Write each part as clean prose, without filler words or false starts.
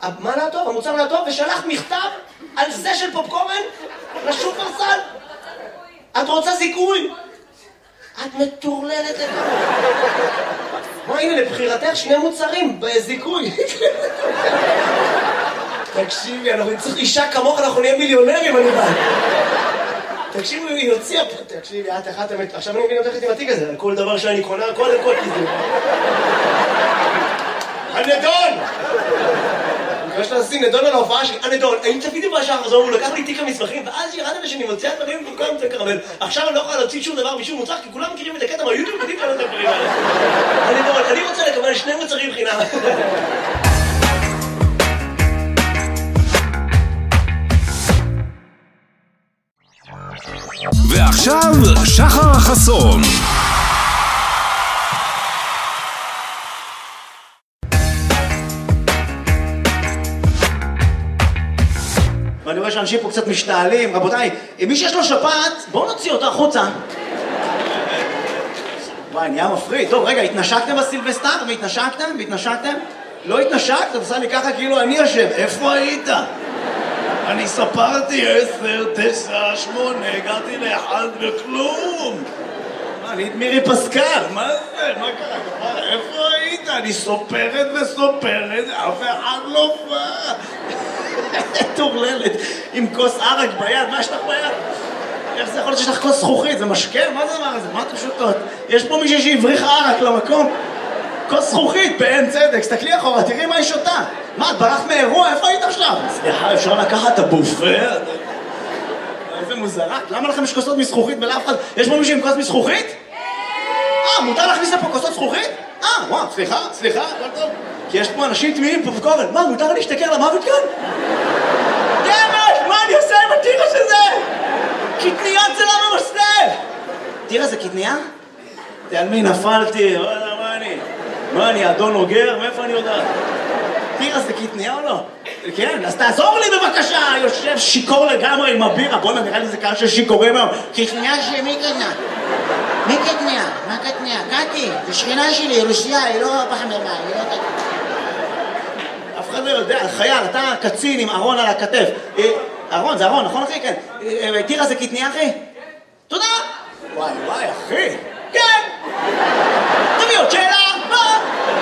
מה לא טוב? המוצר לא טוב, ושלח מכתב על זה של פופקורן לשופרסל. את רוצה זיכוי? את מטורללת לגמרי. מה, הנה, לבחירתך 2 מוצרים בזיכוי. תקשיבי, אנחנו נצטרך אישה כמוך, אנחנו נהיה מיליונרים, אני בא. תקשיבי, היא הוציאה פה, תקשיבי, את אחת אמת. עכשיו אני מבין אותך עם התיק הזה, על כל דבר שאני קונה, קודם כל כזה. הנדון! אני מקווה לשים נדון על ההופעה שלי. הנדון, האם צפיתי בשעה החזור, הוא לקח לי תיק המסמכים, ואז ירדתי שאני מוציאה דברים וכל הזמן קרמל. עכשיו אני לא יכולה להוציא שום דבר משום מוצר, כי כולם מכירים את הקטע ביוטיוב, יודעים כאלה את הדברים האלה. הנדון, אני רוצה לקבל 2 מוצרים חינם. ועכשיו שחר חסון. ואני רואה שאנשים פה קצת משתעלים. רבותיי, מי שיש לו שפעת, בואו נוציא אותה החוצה. וואי, נהיה מפריד. טוב, רגע, התנשקתם בסילבסטר והתנשקתם? לא התנשקת, עושה לי ככה כאילו אני יושב. איפה היית? אני ספרתי 10, 9, 8, הגעתי ל1 וכלום. מה, אני את מירי פסקל, מה זה? מה קרה? איפה היית? אני סופרת וסופרת, אף אחד לא בא. טורללת, עם כוס ערק ביד, מה יש לך ביד? איך זה יכול להיות שיש לך כוס זכוכית? זה משקה? מה זה הדבר הזה? מה אתם שותות? יש פה מישהי שהבריח ערק למקום? כוס זכוכית, בעין צדק, סתכלי אחורה, תראי מה היא שותה. מה, את ברחת מאירוע? איפה היית עכשיו? סליחה, אפשר לקחת את הבופה? איזה מוזרה. למה לכם יש כוסות מזכוכית ולאף אחד? יש פה מישהו עם כוס מזכוכית? מותר להכניס לפה כוסות זכוכית? וואו, סליחה, הכל טוב. כי יש פה אנשים תמימים פה וקורן. מה, מותר להשתכר למוות כאן? דמת, מה אני עושה עם הטירה שזה? קטניה זה לא ממסנב! טירה זה קטניה? על מי נפלתי? מה אני, אדון אוגר? מאיפה אני יודעת? טירה זה קטניה או לא? כן, אז תעזור לי בבקשה! יושב שיקור לגמרי עם הבירה. בוא'נה, נראה לי זה קהל של שיקורים היום. קטניה שמי קטניה? מי קטניה? מה קטניה? קטי, זה שכינה שלי, רוסיה, היא לא פחמימה, היא לא קטניה. אף אחד לא יודע, חייל, אתה קצין עם ארון על הכתף. ארון, זה ארון, נכון אחי? כן. טירה זה קטניה אחי? תודה! וואי, אחי! כן! תביא עוד שאלה! מה?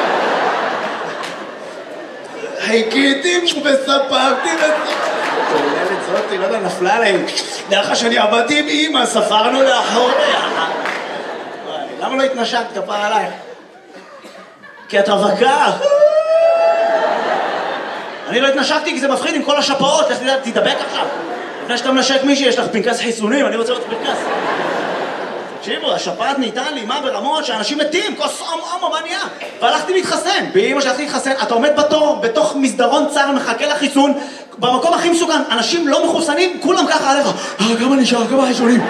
חיכיתי וספרתי צוללת זאתי, לא יודע, נפלה עליהם. דרך שאני עבדתי עם אמא, ספרנו לאחוריה. למה לא התנשקת כפר עלייך? כי את רווקה. אני לא התנשקתי כי זה מפחיד עם כל השפעות. תדבק עכשיו. לפני שאתה מנשק מישהי, יש לך פנקס חיסונים, אני רוצה לראות פנקס. תקשיבו, השפעת נהייתה לימה ברמות שאנשים מתים, כוס מה נהיה? והלכתי להתחסן. באמא שהלכתי להתחסן, אתה עומד בתור, בתוך מסדרון צר, מחכה לחיסון, במקום הכי מסוכן, אנשים לא מחוסנים, כולם ככה עליך. כמה נשאר, כמה חיסונים,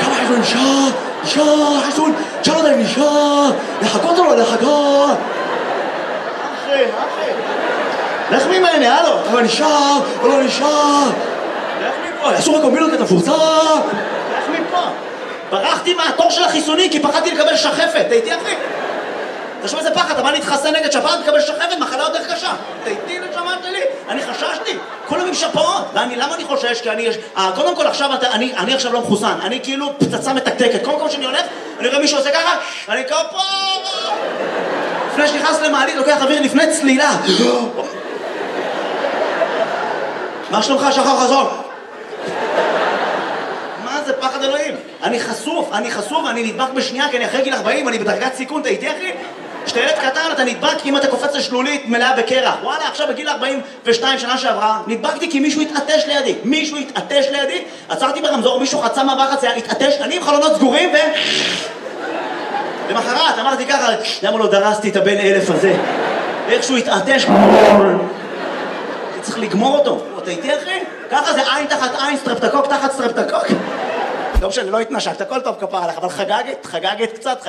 נשאר חיסון, תשאל אותה אם נשאר, לחכות או לא לחכות? אחי, לך ממני, הלו, אבל נשאר או לא נשאר? לך מפה, אסור לקומבינות את הפורצה. לך מפה. ברחתי מהתור של החיסוני כי פחדתי לקבל שחפת, תהייתי אחי? תשמע איזה פחד, אתה בא להתחסן נגד שפעת, תקבל שחפת, מחלה יותר קשה. תהייתי לשמעת שלי, אני חששתי, כולם עם שפעות. למה אני חושש? כי אני, קודם כל עכשיו, אני עכשיו לא מחוסן, אני כאילו פצצה מתקתקת. כל מקום שאני הולך, אני רואה מישהו עושה ככה, אני כפה. לפני שנכנס למעלית, לוקח אוויר לפני צלילה. מה שלומך, שחר חסון? זה פחד אלוהים. אני חשוף, אני נדבק בשנייה, כי אני אחרי גיל 40, אני בדרגת סיכון, אתה איתי אחי? כשאתה ילד קטן, אתה נדבק אם אתה קופץ לשלולית מלאה בקרח. וואלה, עכשיו בגיל 42 שנה שעברה, נדבקתי כי מישהו התעטש לידי. עצרתי ברמזור, מישהו חצה מעבר חצייה, התעטש, אני עם חלונות סגורים למחרת, אמרתי ככה, למה לא דרסתי את הבן 1000 הזה? איכשהו התעטש, צריך לגמור אותו. אתה איתי אחי? ככה זה עין תחת עין, סטרפטקוק תחת סטרפטקוק. לא משנה, לא התנשקת, הכל טוב כפר עליך, אבל חגגת קצת.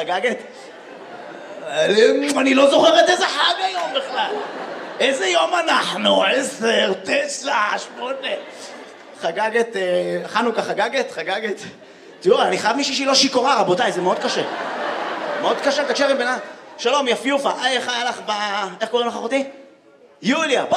אני לא זוכרת איזה חג היום בכלל. איזה יום אנחנו? 10, 9, 8. חגגת, חנוכה חגגת. תראו, אני חייב מישהי שהיא לא שיקורה, רבותיי, זה מאוד קשה. תקשר עם בינה. שלום, יפיופה, איך היה לך איך קוראים לך אחותי? יוליה.